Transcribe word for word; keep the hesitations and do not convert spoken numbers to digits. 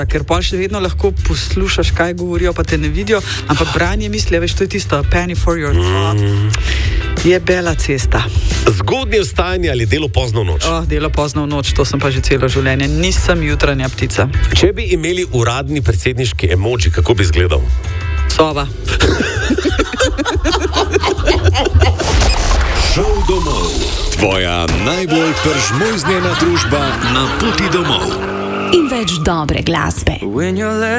Ker pa še vedno lahko poslušaš, kaj govorijo, pa te ne vidijo, ampak branje misli, veš, to je tisto penny for your thought. Je bela cesta. Zgodnje vstajanje ali delo pozno v noč? Oh, delo pozno v noč, to sem pa že celo življenje. Nisem jutranja ptica. Če bi imeli uradni predsedniški emoji, kako bi izgledal? Sova. Šel domov. Tvoja najbolj peržmojznjena družba na poti domov. In več dobre glasbe.